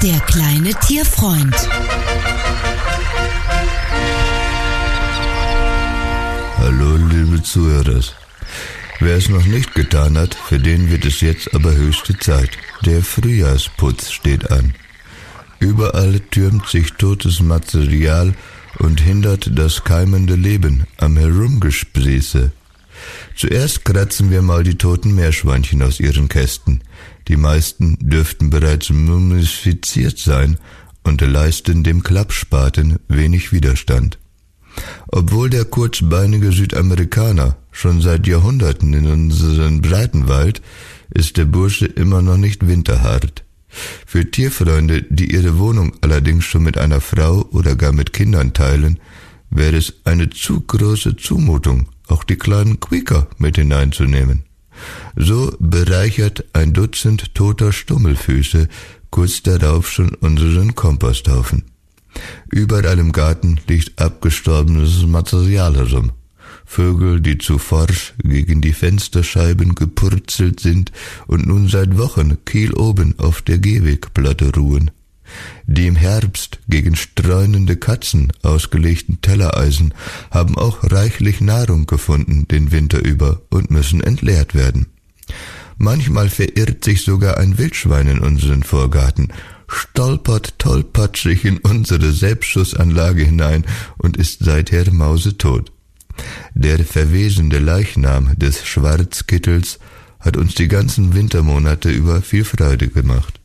Der kleine Tierfreund. Hallo liebe Zuhörer. Wer es noch nicht getan hat, für den wird es jetzt aber höchste Zeit. Der Frühjahrsputz steht an. Überall türmt sich totes Material und hindert das keimende Leben am Herumgesprieße. Zuerst kratzen wir mal die toten Meerschweinchen aus ihren Kästen. Die meisten dürften bereits mumifiziert sein und leisten dem Klappspaten wenig Widerstand. Obwohl der kurzbeinige Südamerikaner schon seit Jahrhunderten in unseren Breitenwald, ist der Bursche immer noch nicht winterhart. Für Tierfreunde, die ihre Wohnung allerdings schon mit einer Frau oder gar mit Kindern teilen, wäre es eine zu große Zumutung, auch die kleinen Quieker mit hineinzunehmen. So bereichert ein Dutzend toter Stummelfüße kurz darauf schon unseren Komposthaufen. Überall im Garten liegt abgestorbenes Material herum. Vögel, die zu forsch gegen die Fensterscheiben gepurzelt sind und nun seit Wochen kieloben auf der Gehwegplatte ruhen. Die im Herbst gegen streunende Katzen ausgelegten Tellereisen haben auch reichlich Nahrung gefunden den Winter über und müssen entleert werden. Manchmal verirrt sich sogar ein Wildschwein in unseren Vorgarten, stolpert tollpatschig in unsere Selbstschussanlage hinein und ist seither mausetot. Der verwesende Leichnam des Schwarzkittels hat uns die ganzen Wintermonate über viel Freude gemacht.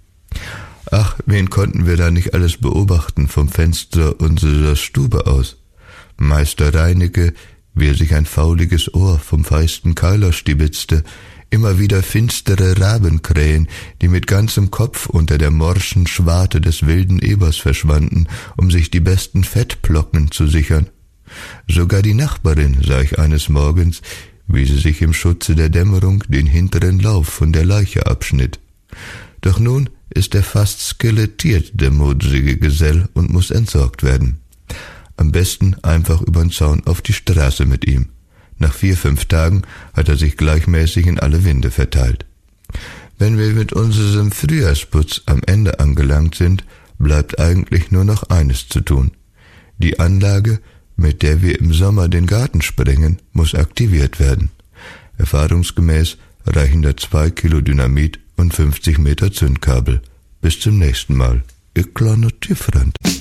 Ach, wen konnten wir da nicht alles beobachten vom Fenster unserer Stube aus? Meister Reinecke, wie er sich ein fauliges Ohr vom feisten Keiler stibitzte, immer wieder finstere Rabenkrähen, die mit ganzem Kopf unter der morschen Schwarte des wilden Ebers verschwanden, um sich die besten Fettplocken zu sichern. Sogar die Nachbarin sah ich eines Morgens, wie sie sich im Schutze der Dämmerung den hinteren Lauf von der Leiche abschnitt. Doch nun ist er fast skelettiert, der modrige Gesell, und muss entsorgt werden. Am besten einfach übern Zaun auf die Straße mit ihm. Nach 4-5 Tagen hat er sich gleichmäßig in alle Winde verteilt. Wenn wir mit unserem Frühjahrsputz am Ende angelangt sind, bleibt eigentlich nur noch eines zu tun. Die Anlage, mit der wir im Sommer den Garten sprengen, muss aktiviert werden. Erfahrungsgemäß reichen da 2 Kilo Dynamit und 50 Meter Zündkabel. Bis zum nächsten Mal. Ihr kleiner Tierfreund.